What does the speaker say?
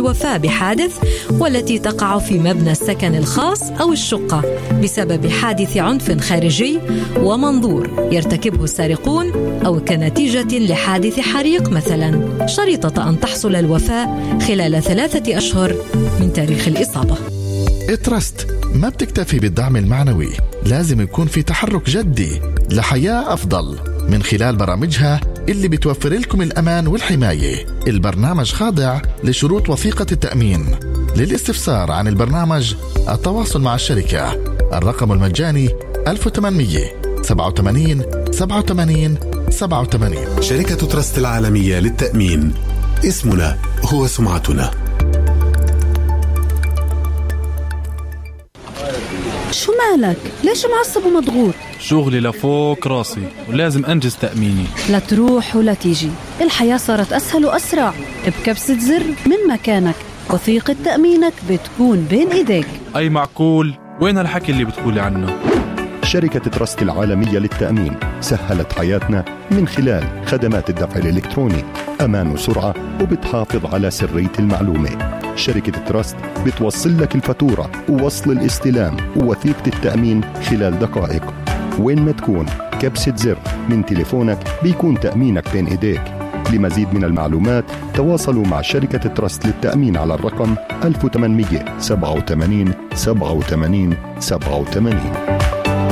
الوفاة بحادث والتي تقع في مبنى السكن الخاص أو الشقة بسبب حادث عنف خارجي ومنظور يرتكبه السارقون أو كنتيجة لحادث حريق مثلا، شريطة أن تحصل الوفاة خلال 3 أشهر من تاريخ الإصابة. تراست ما بتكتفي بالدعم المعنوي، لازم يكون في تحرك جدي لحياة أفضل من خلال برامجها اللي بتوفر لكم الأمان والحماية. البرنامج خاضع لشروط وثيقة التأمين. للاستفسار عن البرنامج التواصل مع الشركة، الرقم المجاني 1887 87 87. شركة تراست العالمية للتأمين، اسمنا هو سمعتنا. شو مالك؟ ليش معصب ومضغوط؟ شغلي لفوق راسي ولازم أنجز تأميني. لا تروح ولا تيجي، الحياة صارت أسهل وأسرع. بكبسة زر من مكانك وثيقة تأمينك بتكون بين إيديك. أي معقول؟ وين هالحكي اللي بتقولي عنه؟ شركة تراست العالمية للتأمين سهلت حياتنا من خلال خدمات الدفع الإلكتروني، أمان وسرعة، وبتحافظ على سرية المعلومة. شركة تراست بتوصل لك الفاتورة ووصل الاستلام ووثيقة التأمين خلال دقائق. وين ما تكون، كبسة زر من تليفونك بيكون تأمينك بين إيديك. لمزيد من المعلومات تواصلوا مع شركة تراست للتأمين على الرقم 1887 87 87.